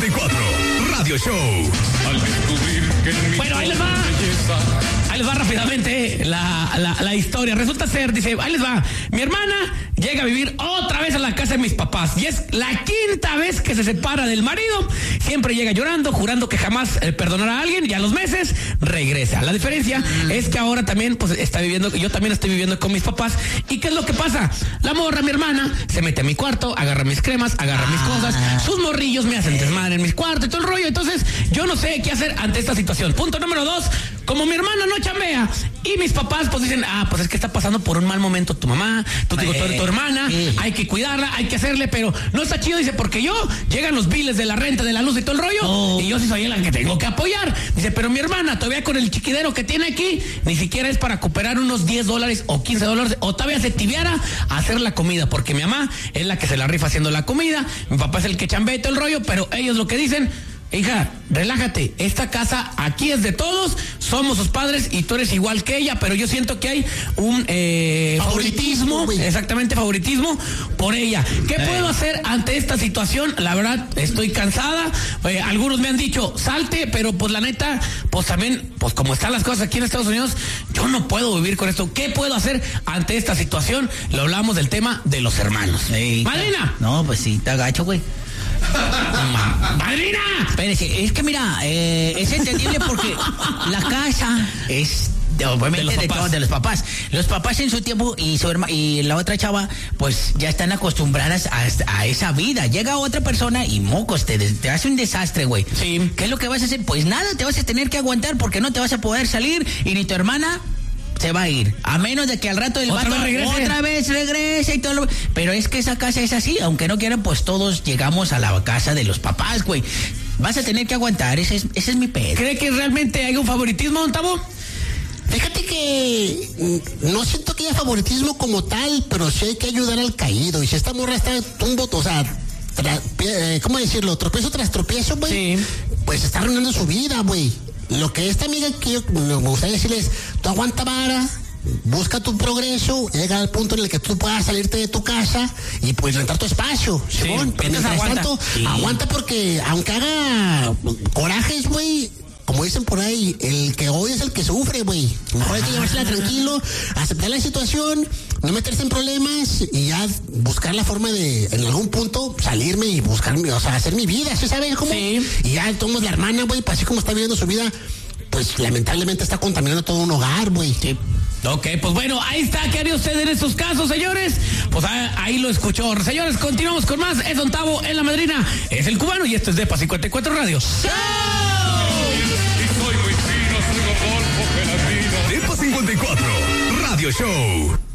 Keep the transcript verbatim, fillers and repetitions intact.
cincuenta y cuatro, Radio Show. Al descubrir que en mi bueno, ahí les va. Belleza. Ahí les va rápidamente la, la, la historia. Resulta ser, dice, ahí les va. Mi hermana llega a vivir otra vez a la casa de mis papás. Y es la quinta vez que se separa del marido. Siempre llega llorando, jurando que jamás eh, perdonará a alguien. Y a los meses regresa. La diferencia mm. es que ahora también, pues, está viviendo, yo también estoy viviendo con mis papás. ¿Y qué es lo que pasa? La morra, mi hermana, se mete a mi cuarto, agarra mis cremas, agarra ah. mis cosas. Sus morrillos me hacen desmadre en mis cuartos y todo el rollo. Entonces, yo no sé qué hacer ante esta situación. Punto número dos. Como mi hermana no chambea y mis papás pues dicen, ah, pues es que está pasando por un mal momento tu mamá, tu, digo, tu, tu hermana, sí. hay que cuidarla, hay que hacerle, pero no está chido, dice, porque yo, llegan los biles de la renta, de la luz y todo el rollo, oh. y yo sí soy la que tengo que apoyar. Dice, pero mi hermana, todavía con el chiquidero que tiene aquí, ni siquiera es para cooperar unos diez dólares o quince dólares, o todavía se tibiara a hacer la comida, porque mi mamá es la que se la rifa haciendo la comida, mi papá es el que chambea y todo el rollo, pero ellos lo que dicen, hija, relájate, esta casa aquí es de todos, somos sus padres y tú eres igual que ella, pero yo siento que hay un eh, favoritismo, favoritismo exactamente favoritismo por ella. ¿Qué eh. puedo hacer ante esta situación? La verdad, estoy cansada, eh, algunos me han dicho, salte, pero pues la neta, pues también, pues como están las cosas aquí en Estados Unidos, yo no puedo vivir con esto. ¿Qué puedo hacer ante esta situación? Lo hablamos del tema de los hermanos. Hey, Madrina. No, pues sí, está gacho, güey. ¡Madrina! Espérese, es que mira, eh, es entendible porque la casa es de, obviamente de los, de, todos, de los papás. Los papás en su tiempo y su herma, y la otra chava, pues ya están acostumbradas a, a esa vida. Llega otra persona y mocos, te, te hace un desastre, güey. Sí. ¿Qué es lo que vas a hacer? Pues nada, te vas a tener que aguantar porque no te vas a poder salir y ni tu hermana se va a ir, a menos de que al rato el otra vato vez regrese. otra vez regrese y todo lo... Pero es que esa casa es así, aunque no quieran, pues todos llegamos a la casa de los papás, güey. Vas a tener que aguantar, ese es, ese es mi pedo. ¿Cree que realmente hay un favoritismo, don Tavo? Fíjate que no siento que haya favoritismo como tal, pero sí hay que ayudar al caído. Y si esta morra está un voto, o sea, tra, eh, ¿cómo decirlo? Tropiezo tras tropiezo, güey. Sí. Pues está arruinando su vida, güey. Lo que esta amiga que yo me gustaría decirles, tú aguanta vara, busca tu progreso, llega al punto en el que tú puedas salirte de tu casa y pues rentar tu espacio, sí, Simón. Pero mientras aguanta. tanto, Sí. aguanta porque aunque haga corajes, güey, como dicen por ahí, el que odia es el que sufre, güey. Mejor hay que llevársela tranquilo, aceptar la situación, no meterse en problemas y ya buscar la forma de, en algún punto, salirme y buscarme, o sea, hacer mi vida, ¿sí sabes cómo? Sí. Y ya tomamos la hermana, güey, pues así como está viviendo su vida, pues lamentablemente está contaminando todo un hogar, güey. Sí. Ok, pues bueno, ahí está. ¿Qué haría usted en estos casos, señores? Pues ahí lo escuchó. Señores, continuamos con más. Es Don Tavo en La Madrina. Es el cubano y esto es Depa cincuenta y cuatro Radio. ¡Show! Y soy muy fino, soy Rodolfo Gelatino. Depa cincuenta y cuatro Radio Show.